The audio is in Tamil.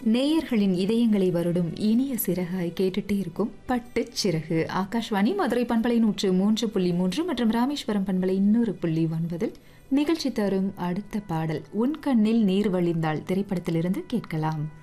நேயர்களின் இதயங்களை வருடும் இனிய சிறகாய் கேட்டுட்டே இருக்கும் பட்டுச் சிறகு. ஆகாஷ்வாணி மதுரை பண்பலை 103.3 மற்றும் ராமேஸ்வரம் பண்பலை 100.9 நிகழ்ச்சி தரும் அடுத்த பாடல் உன் கண்ணில் நீர் வழிந்தாள் திரைப்படத்திலிருந்து கேட்கலாம்.